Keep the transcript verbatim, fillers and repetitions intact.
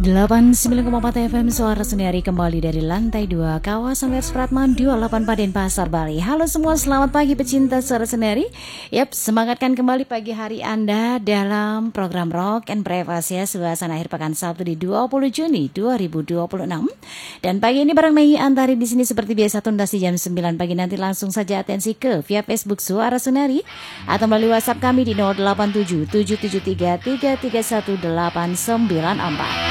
delapan puluh sembilan koma empat F M Suara Senarai kembali dari lantai dua kawasan Wers Pratman dua puluh delapan Paden Pasar Bali. Halo semua, selamat pagi pecinta Suara Senarai. Yap, semangatkan kembali pagi hari Anda dalam program Rock and Breakfast ya, suasana akhir pekan Sabtu di dua puluh Juni dua ribu dua puluh enam. Dan pagi ini bareng Mei Antari di sini seperti biasa tuntas di jam sembilan pagi nanti. Langsung saja atensi ke via Facebook Suara Senarai atau melalui WhatsApp kami di nol delapan tujuh tujuh tujuh tiga tiga tiga satu delapan sembilan empat.